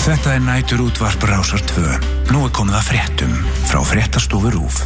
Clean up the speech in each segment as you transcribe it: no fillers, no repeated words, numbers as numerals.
Þetta nætur útvarp Rásar 2. Nú komið að fréttum frá fréttastofu RÚV.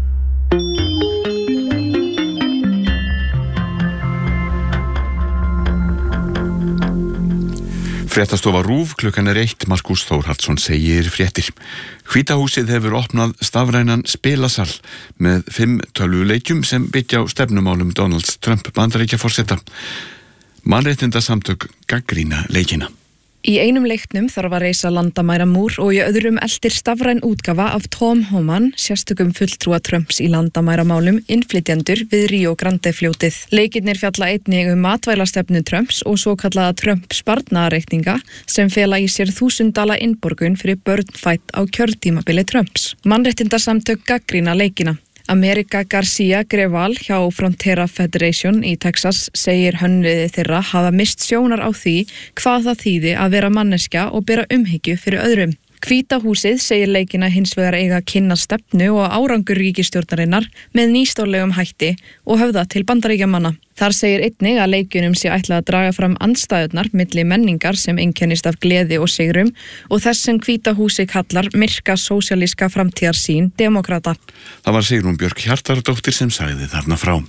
Fréttastofa RÚV, klukkan 1, Markús Þórhallsson segir fréttir. Hvíta húsið hefur opnað stafrænan spilasal með 5 tölvuleikjum sem byggja á stefnumálum Donald Trump Bandaríkjaforseta. Mannréttindasamtök gagnrýna leikina. Í einum leiknum þarf að reisa landamæramúr og í öðrum eltir stafræn útgáfa af Tom Homan, sérstökum fulltrúa Trumps í landamæramálum, innflytjendur við Rio Grande fljótið. Leikirnir fjalla einnig matvælastefnu Trumps og svo kallaða Trump sparnaðarreikninga sem fela í sér $1000 innborgun fyrir börn fædd á kjörtímabili Trumps. Mannréttindasamtök gagnrýna leikina. America Garcia Greval hjá Frontera Federation í Texas segir hönnuði þeirra hafa mist sjónar á því hvað það þýði að vera manneskja og bera umhyggju fyrir öðrum. Hvíta húsið segir leikina hins vegar eiga að kynna stefnu og árangur ríkisstjórnarinnar með nýstárlegum hætti og höfða til Bandaríkjamanna. Þar segir einnig að leikjunum sé ætlað að draga fram andstæðurnar milli menningar sem einkennist af gleði og sigrum og þess sem Hvíta húsið kallar myrka sósíalíska framtíðarsýn demókrata. Það var Sigrún Björk Hjartardóttir sem sagði þarna frá.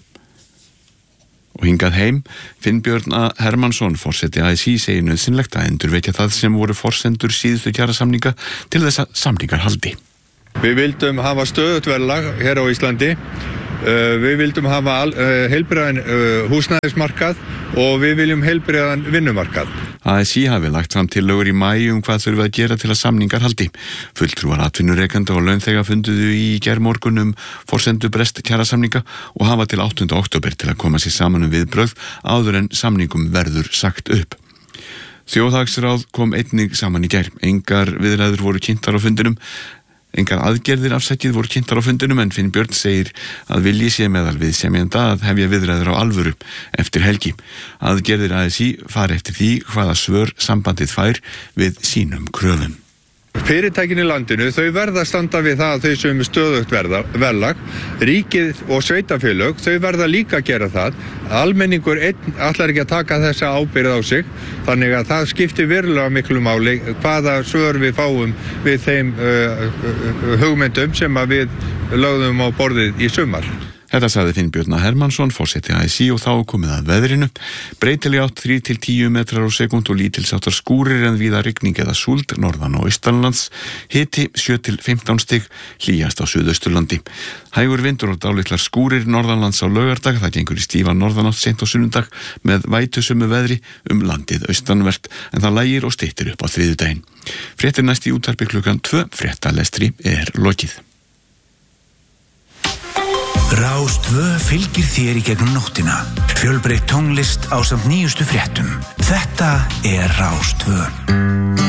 Og hingað heim, Finnbjörn A. Hermannsson, forseti ASÍ, segir nauðsynlegt að endurvekja það sem voru forsendur síðustu kjarasamninga til þess að samningar haldi. Við vildum hafa stöðugt verðlag hér á Íslandi. Við vildum hafa heilbrigðan húsnæðismarkað og við viljum heilbrigðan vinnumarkað. ASÍ hafi lagt fram tillögur í maí hvað þurfi að gera til að samningar haldi. Fulltrúar atvinnurekanda og launþega funduðu í gærmorgun forsendu brest kjarasamninga og hafa til 8. október til að koma sér saman viðbrögð áður en samningum verður sagt upp. Þjóðhagsráð kom einnig saman í gær. Engar viðræður voru kynntar á fundinum. Engar aðgerðir afsakið voru kynntar á fundinum en Finnbjörn segir að vilji sé meðal viðsemjenda að hefja viðræður á alvöru eftir helgi. Aðgerðir ASÍ fari eftir því hvaða svör sambandið fær við sínum kröfum. Fyrirtækin í landinu, þau verða að standa við það að þau sem stöðugt verðlag, ríkið og sveitafélög, þau verða líka að gera það. Almenningur ætlar ekki að taka þessa ábyrgð á sig, þannig að það skiptir verulega miklu máli hvaða svör við fáum við þeim hugmyndum sem að við lögðum á borðið í sumar. Þetta sagði Finnbjörn A. Hermannsson, forseti ASÍ og þá komið að veðrinu. Breytileg átt 3-10 metrar á sekúnd og lítilsháttar skúrir en víða rigning eða súld norðan og austanlands. Hiti 7-15 stig, hlýjast á Suðausturlandi. Hægur vindur og dálitlar skúrir norðanlands á laugardag. Það gengur í stífa norðanátt seint á sunnudag með vætusömu veðri landið austanvert en það lægir og styttir upp á þriðjudaginn. Fréttir næst í útvarpi klukkan 2. Fréttalestri lokið. Rás 2 fylgir þér í gegnum nóttina. Fjölbreytt tónlist ásamt nýjustu fréttum. Þetta Rás 2.